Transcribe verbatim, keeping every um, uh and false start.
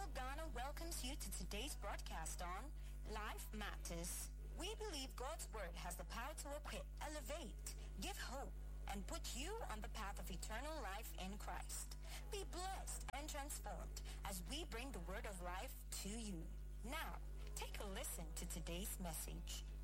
World Ghana welcomes you to today's broadcast on Life Matters. We believe God's Word has the power to equip, elevate, give hope, and put you on the path of eternal life in Christ. Be blessed and transformed as we bring the Word of life to you. Now, take a listen to today's message.